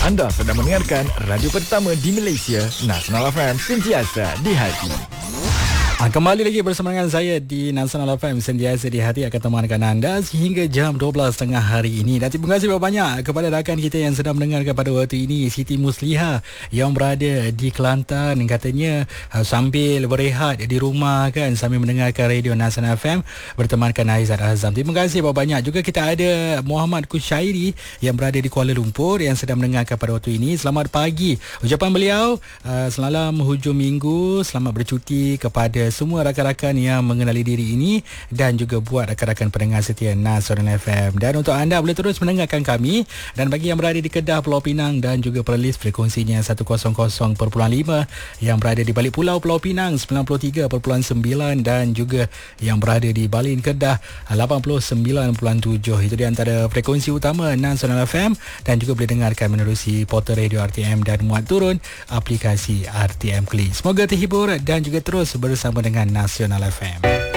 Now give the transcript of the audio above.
Anda sedang mendengarkan radio pertama di Malaysia, Nasional FM, sentiasa di hati. Kembali lagi bersama dengan saya di Nasional FM, sentiasa di hati, akan temankan anda sehingga jam 12.30 hari ini. Dan terima kasih banyak kepada rakan kita yang sedang mendengarkan pada waktu ini, Siti Musliha yang berada di Kelantan, katanya sambil berehat di rumah kan, sambil mendengarkan radio Nasional FM bertemankan Aizat Azam. Terima kasih banyak. Juga kita ada Muhammad Kushairi yang berada di Kuala Lumpur yang sedang mendengarkan pada waktu ini. Selamat pagi ucapan beliau, selamat hujung minggu, selamat bercuti kepada semua rakan-rakan yang mengenali diri ini dan juga buat rakan-rakan pendengar setia Nasional FM. Dan untuk anda boleh terus mendengarkan kami, dan bagi yang berada di Kedah, Pulau Pinang dan juga Perlis, frekuensinya 100.5, yang berada di balik pulau Pulau Pinang 93.9, dan juga yang berada di Balin Kedah 89.7. Itu di antara frekuensi utama Nasional FM, dan juga boleh dengarkan menerusi portal radio RTM dan muat turun aplikasi RTM Klik. Semoga terhibur dan juga terus bersama dengan Nasional FM.